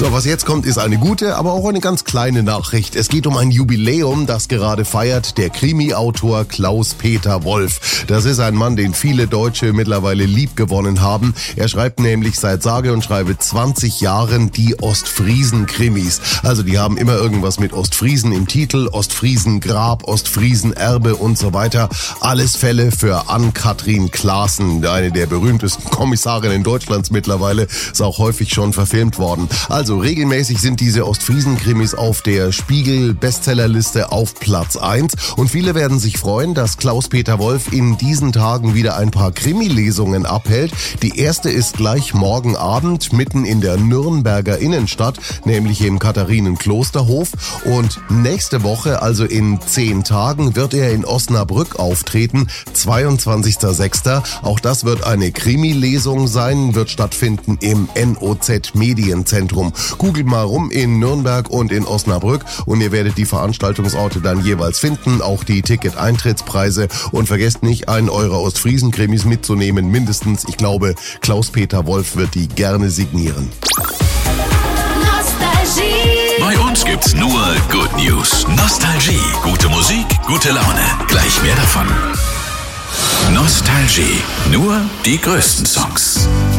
So, was jetzt kommt, ist eine gute, aber auch eine ganz kleine Nachricht. Es geht um ein Jubiläum, das gerade feiert der Krimi-Autor Klaus-Peter Wolf. Das ist ein Mann, den viele Deutsche mittlerweile liebgewonnen haben. Er schreibt nämlich seit sage und schreibe 20 Jahren die Ostfriesen-Krimis. Also die haben immer irgendwas mit Ostfriesen im Titel, Ostfriesen-Grab, Ostfriesen-Erbe und so weiter. Alles Fälle für Ann-Kathrin Klaassen, eine der berühmtesten Kommissarinnen Deutschlands mittlerweile, ist auch häufig schon verfilmt worden. Also regelmäßig sind diese Ostfriesen-Krimis auf der Spiegel-Bestsellerliste auf Platz 1 und viele werden sich freuen, dass Klaus-Peter Wolf in diesen Tagen wieder ein paar Krimi-Lesungen abhält. Die erste ist gleich morgen Abend mitten in der Nürnberger Innenstadt, nämlich im Katharinenklosterhof, und nächste Woche, also in 10 Tagen, wird er in Osnabrück auftreten, 22.06. Auch das wird eine Krimi-Lesung sein, wird stattfinden im NOZ Medienzentrum. Googelt mal rum in Nürnberg und in Osnabrück und ihr werdet die Veranstaltungsorte dann jeweils finden, auch die Ticket-Eintrittspreise, und vergesst nicht, einen eurer Ostfriesen-Krimis mitzunehmen, mindestens. Ich glaube, Klaus-Peter Wolf wird die gerne signieren. Bei uns gibt's nur Good News. Nostalgie, gute Musik, gute Laune. Gleich mehr davon. Nostalgie, nur die größten Songs.